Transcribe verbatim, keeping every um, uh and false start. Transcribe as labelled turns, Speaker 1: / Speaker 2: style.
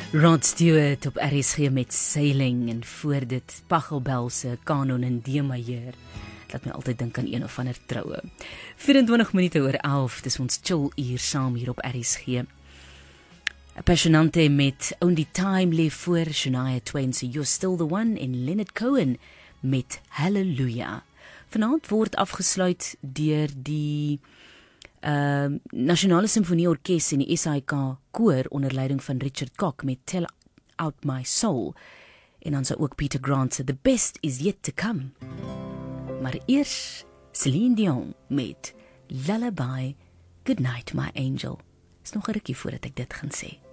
Speaker 1: Rod Stewart op R S G met Sailing en voor dit Pachelbelse Kanon in D majeur. Laat my altyd dink aan een of ander troue. vyf-en-twintig minute oor elf, dis ons chill uur saam hier op R S G. Appassionante met Only Time leef voor, Shania Twain se You're Still the One en Leonard Cohen met Hallelujah. Vanaand word afgesluit deur die uh, Nasionale Simfonieorkes en die S I K koor onder leiding van Richard Koch met Tell Out My Soul. En dan sou ook Peter Grant se The Best Is Yet To Come. Maar eers Celine Dion met Lullaby, Good Night My Angel. Is nog 'n rukkie voordat ek dit gaan sê.